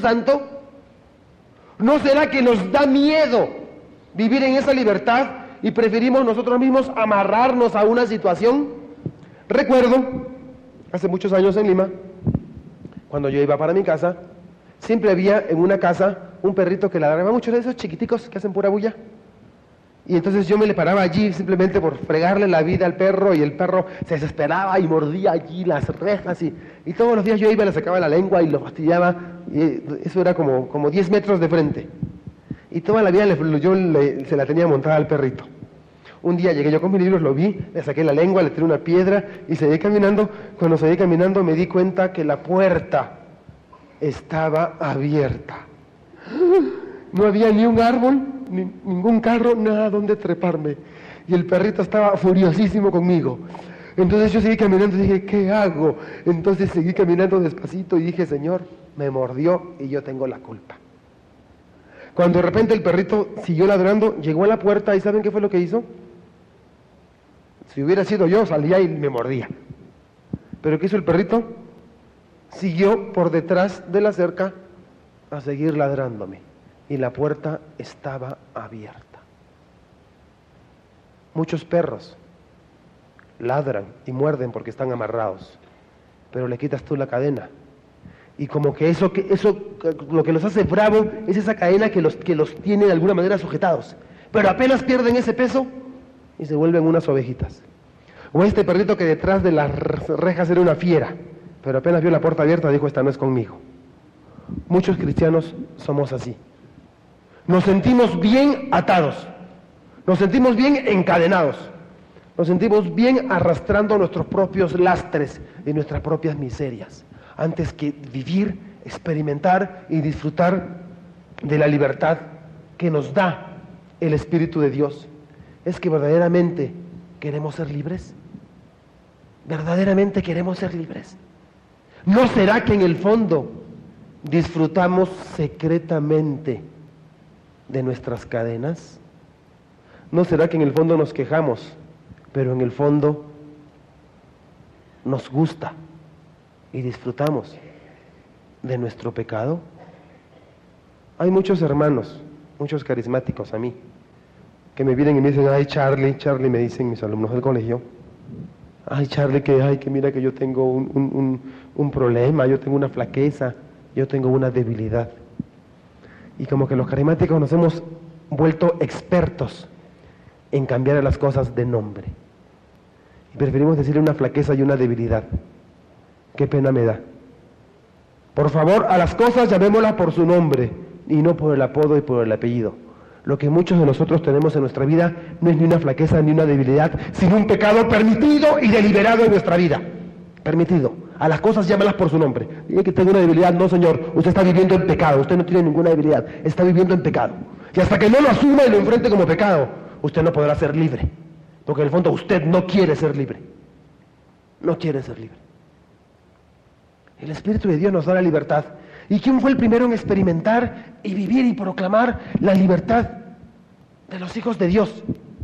Santo? ¿No será que nos da miedo vivir en esa libertad y preferimos nosotros mismos amarrarnos a una situación? Recuerdo, hace muchos años en Lima, cuando yo iba para mi casa, siempre había en una casa un perrito que ladraba, muchos de esos chiquiticos que hacen pura bulla. Y entonces yo me le paraba allí simplemente por fregarle la vida al perro, y el perro se desesperaba y mordía allí las rejas, y todos los días yo iba, le sacaba la lengua y lo fastidiaba, y eso era como 10 metros de frente. Y toda la vida se la tenía montada al perrito. Un día llegué yo con mis libros, lo vi, le saqué la lengua, le tiré una piedra y seguí caminando. Cuando seguí caminando me di cuenta que la puerta estaba abierta. No había ni un árbol, ningún carro, nada donde treparme. Y el perrito estaba furiosísimo conmigo. Entonces yo seguí caminando y dije, ¿qué hago? Entonces seguí caminando despacito y dije, Señor, me mordió y yo tengo la culpa. Cuando de repente el perrito siguió ladrando, llegó a la puerta y ¿saben qué fue lo que hizo? Si hubiera sido yo, salía y me mordía. Pero ¿qué hizo el perrito? Siguió por detrás de la cerca a seguir ladrándome. Y la puerta estaba abierta. Muchos perros ladran y muerden porque están amarrados, pero le quitas tú la cadena. Y como que eso lo que los hace bravo es esa cadena que los tiene de alguna manera sujetados. Pero apenas pierden ese peso y se vuelven unas ovejitas. O este perrito que detrás de las rejas era una fiera, pero apenas vio la puerta abierta dijo, esta no es conmigo. Muchos cristianos somos así. Nos sentimos bien atados, nos sentimos bien encadenados, nos sentimos bien arrastrando nuestros propios lastres y nuestras propias miserias, antes que vivir, experimentar y disfrutar de la libertad que nos da el Espíritu de Dios. ¿Es que verdaderamente queremos ser libres? ¿Verdaderamente queremos ser libres? ¿No será que en el fondo disfrutamos secretamente de nuestras cadenas? ¿No será que en el fondo nos quejamos, pero en el fondo nos gusta y disfrutamos de nuestro pecado? Hay muchos hermanos, muchos carismáticos a mí, que me vienen y me dicen, ay Charlie, me dicen mis alumnos del colegio, ay Charlie, que mira que yo tengo un problema, yo tengo una flaqueza, yo tengo una debilidad. Y como que los carismáticos nos hemos vuelto expertos en cambiar a las cosas de nombre. Y preferimos decirle una flaqueza y una debilidad. Qué pena me da. Por favor, a las cosas llamémoslas por su nombre y no por el apodo y por el apellido. Lo que muchos de nosotros tenemos en nuestra vida no es ni una flaqueza ni una debilidad, sino un pecado permitido y deliberado en nuestra vida. Permitido. A las cosas llámalas por su nombre. Diga que tengo una debilidad. No, señor, usted está viviendo en pecado. Usted no tiene ninguna debilidad. Está viviendo en pecado. Y hasta que no lo asuma y lo enfrente como pecado, usted no podrá ser libre. Porque en el fondo usted no quiere ser libre. No quiere ser libre. El Espíritu de Dios nos da la libertad. ¿Y quién fue el primero en experimentar y vivir y proclamar la libertad de los hijos de Dios?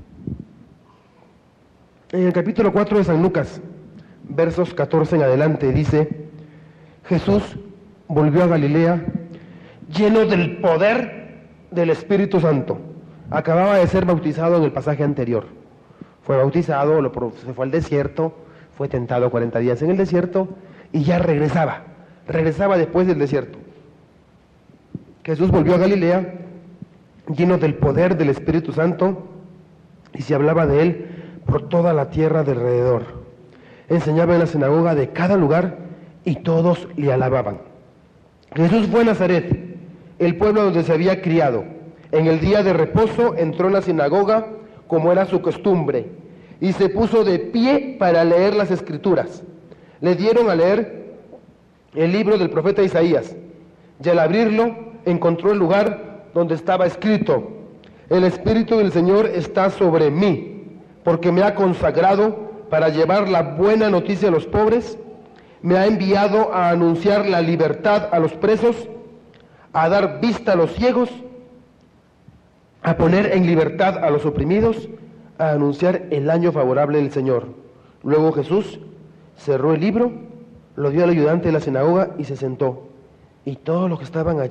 En el capítulo 4 de San Lucas, versos 14 en adelante, dice, Jesús volvió a Galilea lleno del poder del Espíritu Santo. Acababa de ser bautizado en el pasaje anterior. Fue bautizado, se fue al desierto, fue tentado 40 días en el desierto y ya regresaba después del desierto. Jesús volvió a Galilea lleno del poder del Espíritu Santo y se hablaba de él por toda la tierra de alrededor. Enseñaba en la sinagoga de cada lugar y todos le alababan. Jesús fue a Nazaret, el pueblo donde se había criado. En el día de reposo entró en la sinagoga como era su costumbre y se puso de pie para leer las Escrituras. Le dieron a leer el libro del profeta Isaías y al abrirlo encontró el lugar donde estaba escrito: el Espíritu del Señor está sobre mí, porque me ha consagrado para llevar la buena noticia a los pobres, me ha enviado a anunciar la libertad a los presos, a dar vista a los ciegos, a poner en libertad a los oprimidos, a anunciar el año favorable del Señor. Luego Jesús cerró el libro, lo dio al ayudante de la sinagoga y se sentó. Y todos los que estaban allí